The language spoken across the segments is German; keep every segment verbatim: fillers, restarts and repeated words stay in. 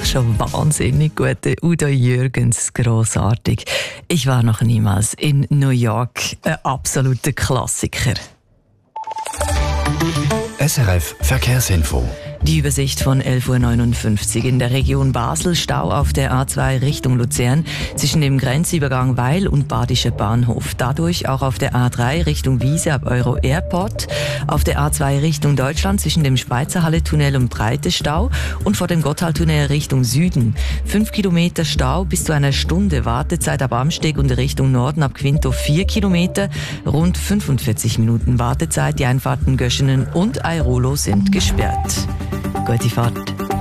schon wahnsinnig gut. Udo Jürgens, grossartig. Ich war noch niemals in New York. Ein absoluter Klassiker. S R F Verkehrsinfo. Die Übersicht von elf Uhr neunundfünfzig. In der Region Basel Stau auf der A zwei Richtung Luzern zwischen dem Grenzübergang Weil und Badischer Bahnhof. Dadurch auch auf der A drei Richtung Wiese ab Euro Airport. Auf der A zwei Richtung Deutschland zwischen dem Schweizerhalle-Tunnel und Breite Stau und vor dem Gotthardtunnel Richtung Süden. Fünf Kilometer Stau bis zu einer Stunde Wartezeit ab Amsteg und Richtung Norden ab Quinto vier Kilometer. Rund fünfundvierzig Minuten Wartezeit. Die Einfahrten Göschenen und Airolo sind gesperrt. Gute Fahrt.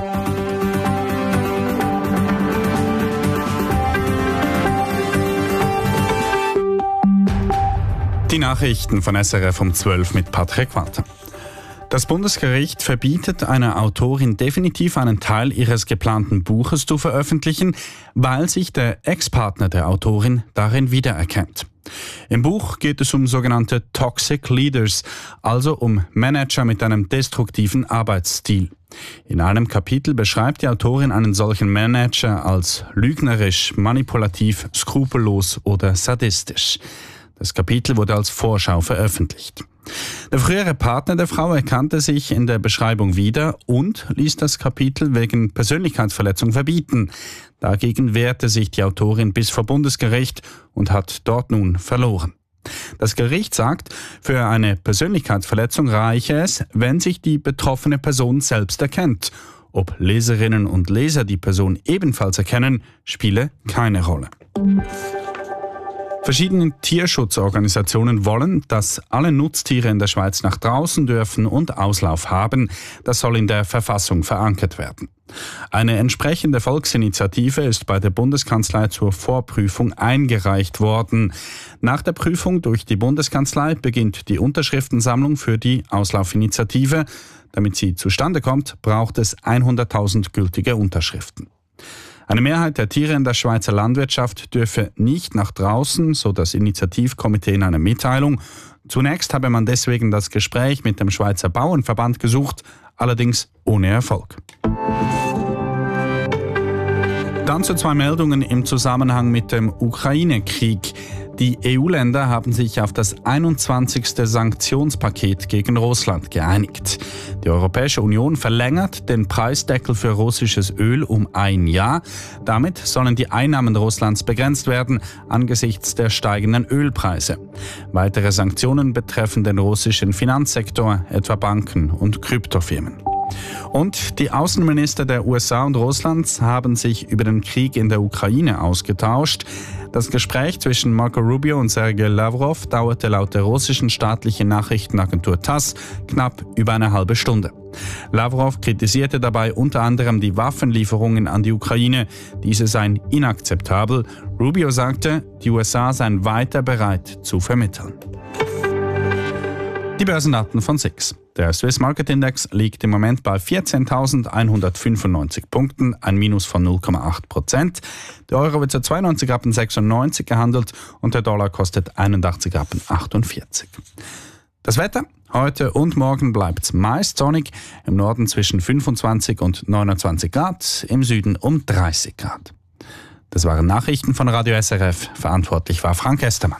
Die Nachrichten von S R F um zwölf mit Patrick Walter. Das Bundesgericht verbietet einer Autorin definitiv einen Teil ihres geplanten Buches zu veröffentlichen, weil sich der Ex-Partner der Autorin darin wiedererkennt. Im Buch geht es um sogenannte Toxic Leaders, also um Manager mit einem destruktiven Arbeitsstil. In einem Kapitel beschreibt die Autorin einen solchen Manager als lügnerisch, manipulativ, skrupellos oder sadistisch. Das Kapitel wurde als Vorschau veröffentlicht. Der frühere Partner der Frau erkannte sich in der Beschreibung wieder und ließ das Kapitel wegen Persönlichkeitsverletzung verbieten. Dagegen wehrte sich die Autorin bis vor Bundesgericht und hat dort nun verloren. Das Gericht sagt, für eine Persönlichkeitsverletzung reiche es, wenn sich die betroffene Person selbst erkennt. Ob Leserinnen und Leser die Person ebenfalls erkennen, spiele keine Rolle. Verschiedene Tierschutzorganisationen wollen, dass alle Nutztiere in der Schweiz nach draußen dürfen und Auslauf haben. Das soll in der Verfassung verankert werden. Eine entsprechende Volksinitiative ist bei der Bundeskanzlei zur Vorprüfung eingereicht worden. Nach der Prüfung durch die Bundeskanzlei beginnt die Unterschriftensammlung für die Auslaufinitiative. Damit sie zustande kommt, braucht es hunderttausend gültige Unterschriften. Eine Mehrheit der Tiere in der Schweizer Landwirtschaft dürfe nicht nach draußen, so das Initiativkomitee in einer Mitteilung. Zunächst habe man deswegen das Gespräch mit dem Schweizer Bauernverband gesucht, allerdings ohne Erfolg. Dann zu zwei Meldungen im Zusammenhang mit dem Ukraine-Krieg. Die E U-Länder haben sich auf das einundzwanzigste Sanktionspaket gegen Russland geeinigt. Die Europäische Union verlängert den Preisdeckel für russisches Öl um ein Jahr. Damit sollen die Einnahmen Russlands begrenzt werden angesichts der steigenden Ölpreise. Weitere Sanktionen betreffen den russischen Finanzsektor, etwa Banken und Kryptofirmen. Und die Außenminister der U S A und Russlands haben sich über den Krieg in der Ukraine ausgetauscht. Das Gespräch zwischen Marco Rubio und Sergei Lavrov dauerte laut der russischen staatlichen Nachrichtenagentur TASS knapp über eine halbe Stunde. Lavrov kritisierte dabei unter anderem die Waffenlieferungen an die Ukraine. Diese seien inakzeptabel. Rubio sagte, die U S A seien weiter bereit zu vermitteln. Die Börsendaten von S I X. Der Swiss Market Index liegt im Moment bei vierzehntausendeinhundertfünfundneunzig Punkten, ein Minus von null Komma acht Prozent. Der Euro wird zu zweiundneunzig Rappen sechsundneunzig gehandelt und der Dollar kostet einundachtzig Rappen achtundvierzig. Das Wetter? Heute und morgen bleibt es meist sonnig, im Norden zwischen fünfundzwanzig und neunundzwanzig Grad, im Süden um dreißig Grad. Das waren Nachrichten von Radio S R F. Verantwortlich war Frank Estermann.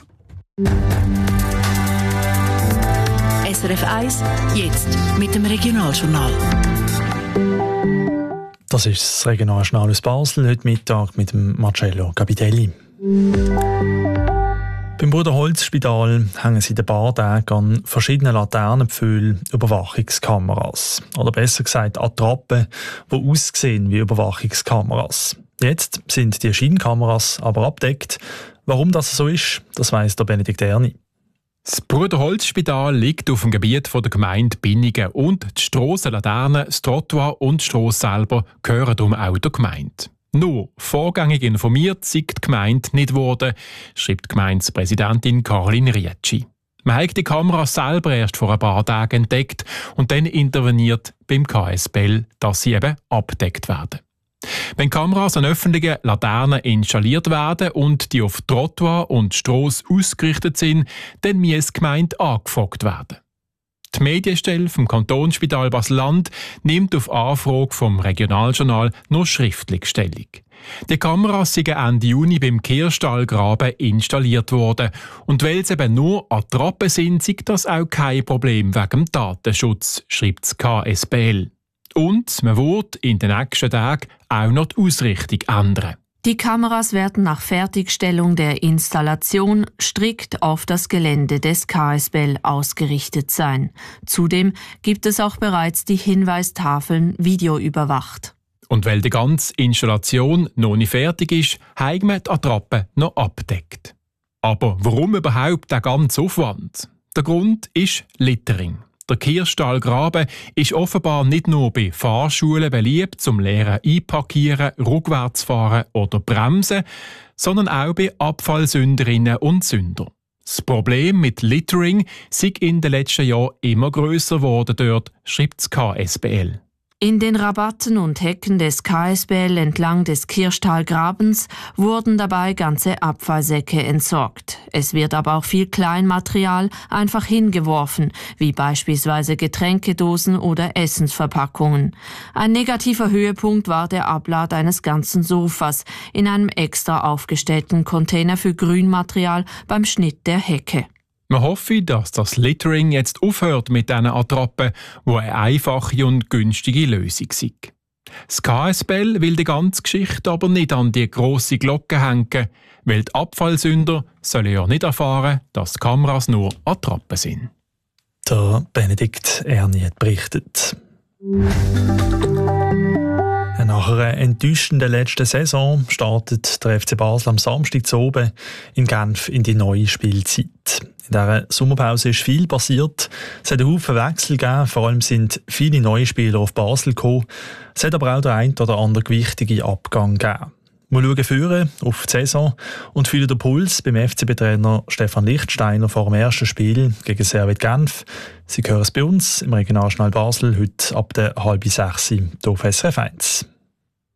S R F eins, jetzt mit dem Regionaljournal. Das ist das Regionaljournal aus Basel, heute Mittag mit dem Marcello Capitelli. Beim Bruderholzspital hängen seit ein paar Tagen an verschiedenen Laternenpfählen Überwachungskameras. Oder besser gesagt Attrappen, die aussehen wie Überwachungskameras. Jetzt sind die Scheinkameras aber abgedeckt. Warum das so ist, das weiss der Benedikt Erni. Das Bruderholzspital liegt auf dem Gebiet der Gemeinde Binningen und die Strassenlaternen, das Trottoir und die Strasse selber gehören darum auch der Gemeinde. Nur vorgängig informiert sei die Gemeinde nicht worden, schreibt die Gemeindepräsidentin Caroline Rietschi. Man hat die Kamera selber erst vor ein paar Tagen entdeckt und dann interveniert beim K S B L, dass sie eben abgedeckt werden. Wenn Kameras an öffentlichen Laternen installiert werden und die auf Trottoir und Strasse ausgerichtet sind, dann muss die Gemeinde angefragt werden. Die Medienstelle vom Kantonsspital Basel-Land nimmt auf Anfrage vom Regionaljournal noch schriftlich Stellung. Die Kameras sind Ende Juni beim Kirstallgraben installiert worden. Und weil es eben nur Attrappen sind, ist das auch kein Problem wegen dem Datenschutz, schreibt das K S B L. Und man wird in den nächsten Tagen auch noch die Ausrichtung ändern. Die Kameras werden nach Fertigstellung der Installation strikt auf das Gelände des K S B L ausgerichtet sein. Zudem gibt es auch bereits die Hinweistafeln videoüberwacht. Und weil die ganze Installation noch nicht fertig ist, haben wir die Attrappe noch abdeckt. Aber warum überhaupt der ganze Aufwand? Der Grund ist Littering. Der Kirstallgraben ist offenbar nicht nur bei Fahrschulen beliebt, zum Lehren einparkieren, rückwärts fahren oder bremsen, sondern auch bei Abfallsünderinnen und Sündern. Das Problem mit Littering sei in den letzten Jahren immer grösser geworden dort, schreibt das K S B L. In den Rabatten und Hecken des K S B L entlang des Kirstallgrabens wurden dabei ganze Abfallsäcke entsorgt. Es wird aber auch viel Kleinmaterial einfach hingeworfen, wie beispielsweise Getränkedosen oder Essensverpackungen. Ein negativer Höhepunkt war der Ablad eines ganzen Sofas in einem extra aufgestellten Container für Grünmaterial beim Schnitt der Hecke. Wir hoffen, dass das Littering jetzt aufhört mit diesen Attrappen, die eine einfache und günstige Lösung sind. Das K S B L will die ganze Geschichte aber nicht an die grosse Glocke hängen, weil die Abfallsünder sollen ja nicht erfahren, dass die Kameras nur Attrappen sind. Der Benedikt Erni hat berichtet. Nach einer enttäuschenden letzten Saison startet der F C Basel am Samstag zu oben in Genf in die neue Spielzeit. In dieser Sommerpause ist viel passiert. Es hat einen Haufen Wechsel gegeben, vor allem sind viele neue Spieler auf Basel gekommen. Es hat aber auch der ein oder andere gewichtige Abgang gegeben. Wir schauen vorne auf die Saison und fühlen den Puls beim F C B-Trainer Stefan Lichtsteiner vor dem ersten Spiel gegen Servette Genf. Sie hören es bei uns im Regionaljournal Basel heute ab der halb sechs hier auf S R F eins.